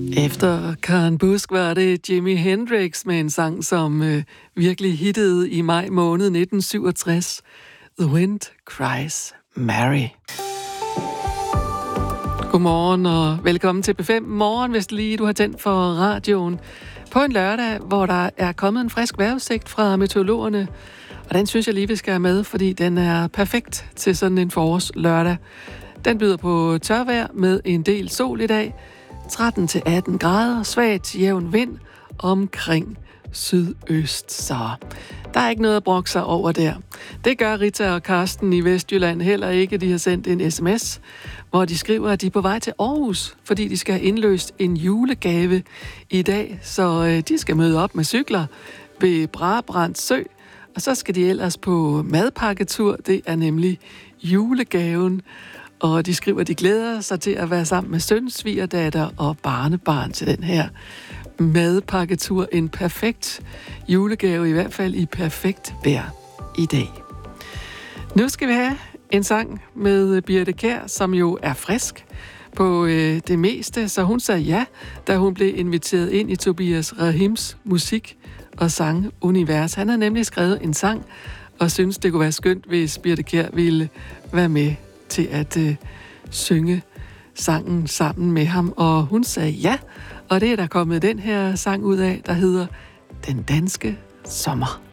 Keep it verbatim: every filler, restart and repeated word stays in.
Efter Karen Busk var det Jimi Hendrix med en sang, som øh, virkelig hittede i maj måned nitten syvogtres. The Wind Cries Mary. Godmorgen og velkommen til P fem Morgen, hvis lige du har tændt for radioen. På en lørdag, hvor der er kommet en frisk vejrudsigt fra meteorologerne. Og den synes jeg lige, vi skal have med, fordi den er perfekt til sådan en forårslørdag. Den byder på tørvejr med en del sol i dag. tretten til atten grader, svagt jævn vind omkring sydøst. Så der er ikke noget at brokke sig over der. Det gør Rita og Karsten i Vestjylland heller ikke. De har sendt en sms, hvor de skriver, at de er på vej til Aarhus, fordi de skal have indløst en julegave i dag. Så øh, de skal møde op med cykler ved Brabrand Sø, og så skal de ellers på madpakketur. Det er nemlig julegaven. Og de skriver, at de glæder sig til at være sammen med søn, svigerdatter og barnebarn til den her madpakketur. En perfekt julegave, i hvert fald i perfekt vejr i dag. Nu skal vi have en sang med Birthe Kjær, som jo er frisk på øh, det meste. Så hun sagde ja, da hun blev inviteret ind i Tobias Rahims musik- og sangunivers. Han har nemlig skrevet en sang, og synes, det kunne være skønt, hvis Birthe Kjær ville være med til at øh, synge sangen sammen med ham. Og hun sagde ja, og det er der kommet den her sang ud af, der hedder Den Danske Sommer.